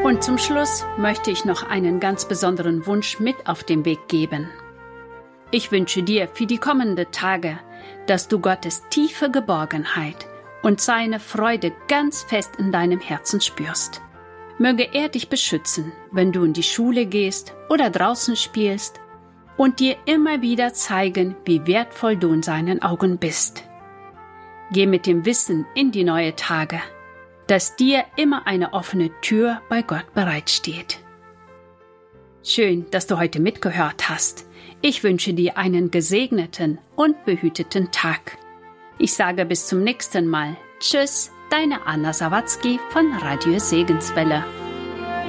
Und zum Schluss möchte ich noch einen ganz besonderen Wunsch mit auf den Weg geben. Ich wünsche dir für die kommenden Tage, dass du Gottes tiefe Geborgenheit und seine Freude ganz fest in deinem Herzen spürst. Möge er dich beschützen, wenn du in die Schule gehst oder draußen spielst, und dir immer wieder zeigen, wie wertvoll du in seinen Augen bist. Geh mit dem Wissen in die neue Tage, dass dir immer eine offene Tür bei Gott bereitsteht. Schön, dass du heute mitgehört hast. Ich wünsche dir einen gesegneten und behüteten Tag. Ich sage bis zum nächsten Mal. Tschüss, deine Anna Sawatzki von Radio Segenswelle.